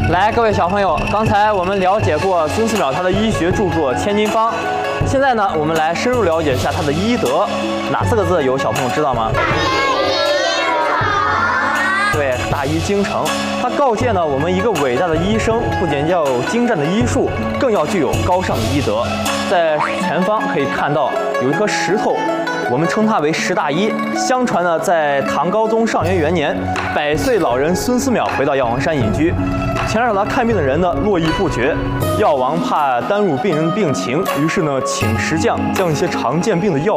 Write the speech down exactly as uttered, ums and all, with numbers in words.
来，各位小朋友，刚才我们了解过孙思邈他的医学著作《千金方》，现在呢，我们来深入了解一下他的医德。哪四个字有小朋友知道吗？对，大医精诚。他告诫呢，我们一个伟大的医生，不仅要有精湛的医术，更要具有高尚的医德。在前方可以看到有一颗石头。 我们称他为石大医。相传呢，在唐高宗上元元年，百岁老人孙思邈回到药王山隐居，前来找他看病的人呢络绎不绝。药王怕耽误病人病情，于是呢请石匠将一些常见病的药